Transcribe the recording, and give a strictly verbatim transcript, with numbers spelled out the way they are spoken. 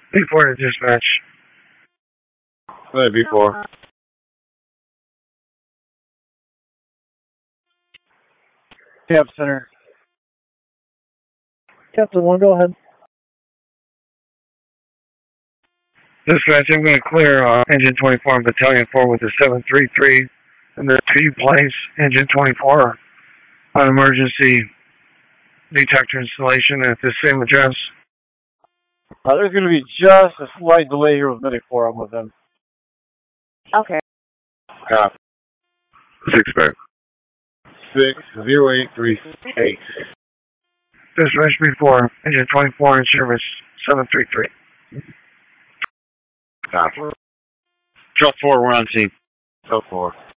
Before to dispatch. Right, before. Cap Center. Captain one, go ahead. Dispatch, I'm going to clear uh, Engine twenty-four and Battalion four with the seven three three and the P place Engine twenty-four on emergency detector installation at the same address. Uh, there's going to be just a slight delay here with Medic four. I'm with them. Okay. Cop. Six back. Six zero eight three eight. Dispatch before Engine twenty-four in service seven three three. Cop. Truck four, we're on scene. Truck four.